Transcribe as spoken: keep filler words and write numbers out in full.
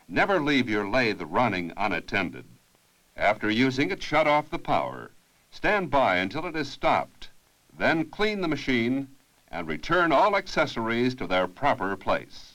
Never leave your lathe running unattended. After using it, shut off the power. Stand by until it is stopped. Then clean the machine and return all accessories to their proper place.